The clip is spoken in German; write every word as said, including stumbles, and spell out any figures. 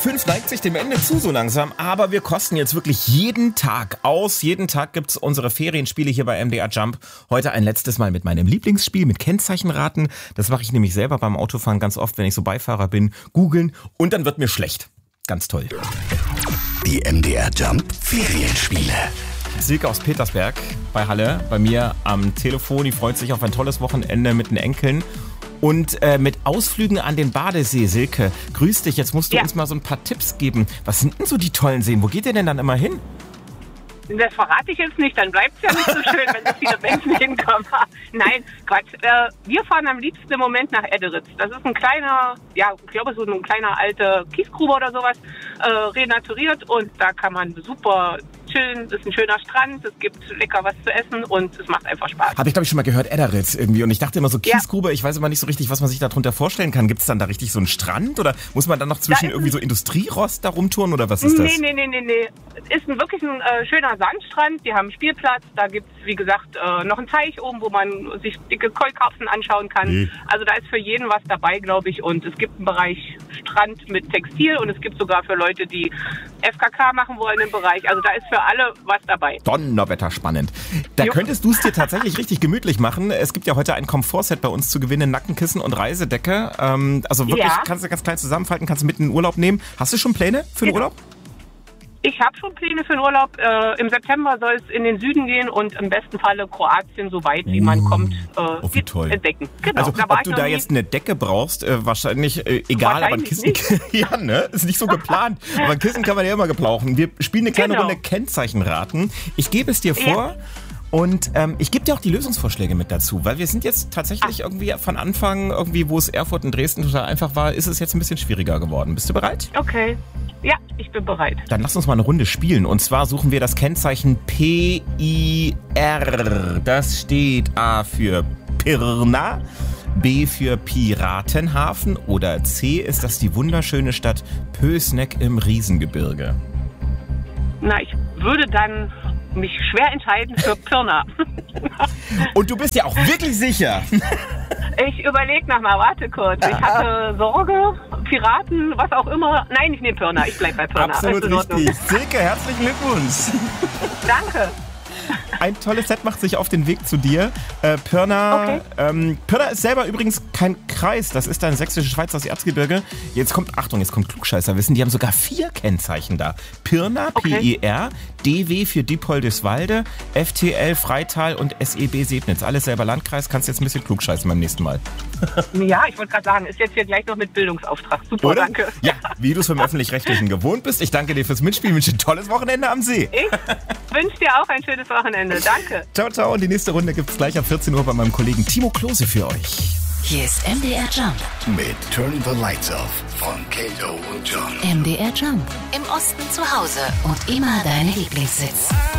Fünf neigt sich dem Ende zu so langsam, aber wir kosten jetzt wirklich jeden Tag aus. Jeden Tag gibt's unsere Ferienspiele hier bei M D R Jump. Heute ein letztes Mal mit meinem Lieblingsspiel, mit Kennzeichenraten. Das mache ich nämlich selber beim Autofahren ganz oft, wenn ich so Beifahrer bin. Googeln und dann wird mir schlecht. Ganz toll. Die M D R Jump Ferienspiele. Silke aus Petersberg bei Halle, bei mir am Telefon. Die freut sich auf ein tolles Wochenende mit den Enkeln. Und äh, mit Ausflügen an den Badesee. Silke, grüß dich. Jetzt musst du ja. uns mal so ein paar Tipps geben. Was sind denn so die tollen Seen? Wo geht ihr denn dann immer hin? Das verrate ich jetzt nicht, dann bleibt es ja nicht so schön, wenn so viele Menschen hinkommen. Nein, Quatsch. Äh, wir fahren am liebsten im Moment nach Edderitz. Das ist ein kleiner, ja, ich glaube so ein kleiner alter Kiesgrube oder sowas, äh, renaturiert und da kann man super chillen. Es ist ein schöner Strand, es gibt lecker was zu essen und es macht einfach Spaß. Habe ich, glaube ich, schon mal gehört, Edderitz irgendwie. Und ich dachte immer so, Kiesgrube, ja. ich weiß immer nicht so richtig, was man sich darunter vorstellen kann. Gibt es dann da richtig so einen Strand oder muss man dann noch zwischen irgendwie so Industrierost da rumtouren oder was ist das? Nee, nee, nee, nee, nee. Ist ein, wirklich ein äh, schöner Sandstrand. Die haben einen Spielplatz. Da gibt es, wie gesagt, äh, noch einen Teich oben, wo man sich dicke Keukarpfen anschauen kann. Nee. Also da ist für jeden was dabei, glaube ich. Und es gibt einen Bereich Strand mit Textil und es gibt sogar für Leute, die F K K machen wollen im Bereich. Also da ist für alle was dabei. Donnerwetter spannend. Da jo. könntest du es dir tatsächlich richtig gemütlich machen. Es gibt ja heute ein Komfortset bei uns zu gewinnen. Nackenkissen und Reisedecke. Ähm, also wirklich, ja. kannst du ganz klein zusammenfalten, kannst du mit in den Urlaub nehmen. Hast du schon Pläne für den genau. Urlaub? Ich habe schon Pläne für den Urlaub. Äh, Im September soll es in den Süden gehen und im besten Falle Kroatien, so weit wie man kommt, äh, oh, wie toll. entdecken. Genau, also ob du da nie. jetzt eine Decke brauchst, äh, wahrscheinlich äh, egal, aber ein Kissen, ja, ne, ist nicht so geplant. Aber ein Kissen kann man ja immer gebrauchen. Wir spielen eine kleine genau. Runde Kennzeichenraten. Ich gebe es dir vor. Ja. Und ähm, ich gebe dir auch die Lösungsvorschläge mit dazu, weil wir sind jetzt tatsächlich irgendwie von Anfang, irgendwie, wo es Erfurt und Dresden total einfach war, ist es jetzt ein bisschen schwieriger geworden. Bist du bereit? Okay. Ja, ich bin bereit. Dann lass uns mal eine Runde spielen. Und zwar suchen wir das Kennzeichen P I R. Das steht A für Pirna, B für Piratenhafen oder C ist das die wunderschöne Stadt Pößneck im Riesengebirge. Na, ich würde dann mich schwer entscheiden für Pirna. Und du bist ja auch wirklich sicher. Ich überlege nochmal, warte kurz. Ich hatte Sorge, Piraten, was auch immer. Nein, ich nehme Pirna. Ich bleibe bei Pirna. Absolut richtig. Silke, herzlichen Glückwunsch. Danke. Ein tolles Set macht sich auf den Weg zu dir. Äh, Pirna, okay. ähm, Pirna ist selber übrigens kein Kreis. Das ist ein sächsische Schweiz aus Erzgebirge. Jetzt kommt, Achtung, jetzt kommt Klugscheißerwissen. Die haben sogar vier Kennzeichen da. Pirna, okay. P I R, D W für Diepoldiswalde, F T L Freital und S E B Sebnitz. Alles selber Landkreis. Kannst jetzt ein bisschen klugscheißen beim nächsten Mal. Ja, ich wollte gerade sagen, ist jetzt hier gleich noch mit Bildungsauftrag. Super, oder? Danke. Ja, wie du es vom Öffentlich-Rechtlichen gewohnt bist. Ich danke dir fürs Mitspielen. Ich wünsche ein tolles Wochenende am See. Ich wünsche dir auch ein schönes Wochenende. Danke. Ciao, ciao. Und die nächste Runde gibt es gleich ab vierzehn Uhr bei meinem Kollegen Timo Klose für euch. Hier ist M D R Jump. Mit Turn the Lights Off von Kato und John. M D R Jump. Im Osten zu Hause und immer dein Lieblingssitz.